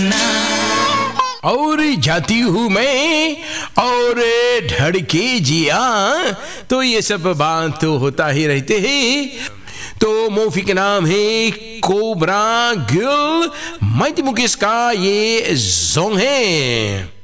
और जाती हूँ मैं और धड़के जिया, तो ये सब बात तो होता ही रहते हैं। तो मूवी का नाम है कोबरा गर्ल, माइटी मुकेश का ये सॉन्ग है।